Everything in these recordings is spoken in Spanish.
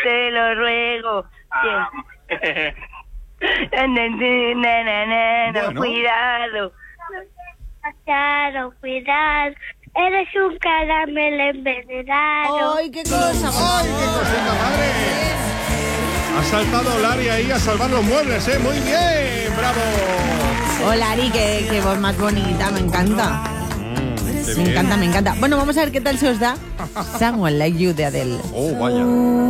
te lo ruego. Bueno. Cuidado. Cuidado. Eres un caramelo envenenado. ¡Ay, qué cosa! ¡Ay, qué cosita, madre! Ha saltado Lari ahí a salvar los muebles, ¿eh? Muy bien, bravo. Oh, Lari, qué voz más bonita, me encanta. Qué Me bien. encanta, me encanta. Bueno, vamos a ver qué tal se os da Someone Like You de Adele. Oh, vaya.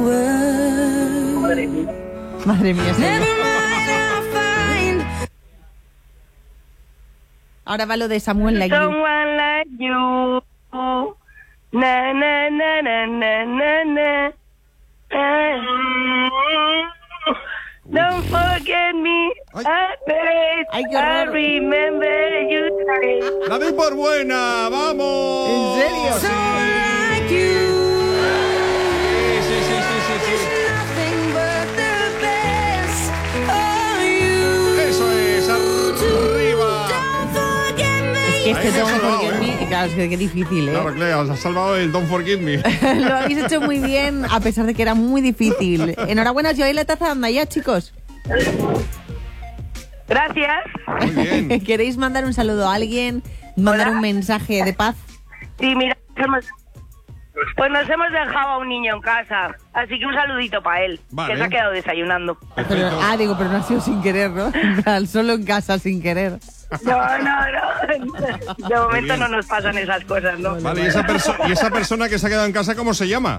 Madre mía, ahora va lo de Someone Like You. Someone like you. Na, na, na, na, na, na, na. Don't forget me. Ay. Ay, qué I horror. remember you. La doy por buena, vamos. ¿En serio? Sí. Sí. Eso es, arriba. Es que este Ahí me has Don't salvado, Forget Me, claro, es que qué difícil, ¿eh? Claro, Clea, os has salvado el Don't Forget Me. Lo habéis hecho muy bien, a pesar de que era muy difícil. Enhorabuena, os lleváis la taza de Andaya, chicos. Gracias. Muy bien. ¿Queréis mandar un saludo a alguien? ¿Mandar Hola. un mensaje de paz? Sí, mira, pues nos hemos dejado a un niño en casa, así que un saludito para él, Vale. que se ha quedado desayunando. Pero, pero no ha sido sin querer, ¿no? En plan, solo en casa, sin querer. No. De momento bien. no nos pasan esas cosas, ¿no? Vale, ¿y esa persona que se ha quedado en casa, cómo se llama?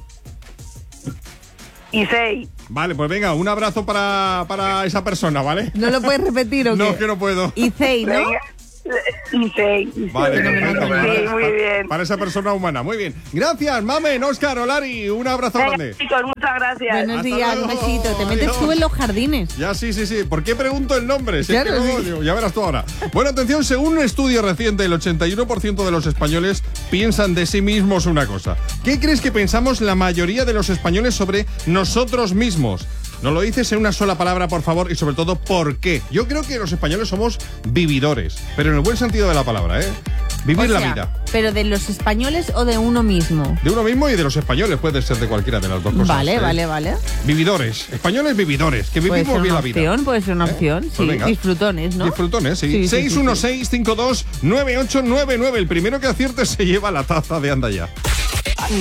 Y seis. Vale, pues venga, un abrazo para esa persona, ¿vale? ¿No lo puedes repetir o qué? No, que no puedo. Icei, ¿no? Venga. Y seis. Vale, perfecto. Sí, muy bien. Para esa persona humana, muy bien. Gracias, Mamen, Óscar, Olari, un abrazo Venga, grande. chicos, muchas gracias. Buenos Hasta días, un luego. besito. Te metes Adiós. tú en los jardines. Ya, sí. ¿Por qué pregunto el nombre? Si es Claro, que no, sí. digo, ya verás tú ahora. Bueno, atención, según un estudio reciente, el 81% de los españoles piensan de sí mismos una cosa. ¿Qué crees que pensamos la mayoría de los españoles sobre nosotros mismos? Nos lo dices en una sola palabra, por favor, y sobre todo, ¿por qué? Yo creo que los españoles somos vividores, pero en el buen sentido de la palabra, ¿eh? Vivir O la sea, vida. ¿pero de los españoles o de uno mismo? De uno mismo y de los españoles, puede ser de cualquiera de las dos cosas. Vale, ¿eh? vale. Vividores, españoles vividores, que Puede vivimos ser bien una la vida. opción, puede ser una opción. Pues Sí, venga. disfrutones, ¿no? Disfrutones, sí. Sí, sí, sí, 616-529899. El primero que acierte se lleva la taza de Anda Ya.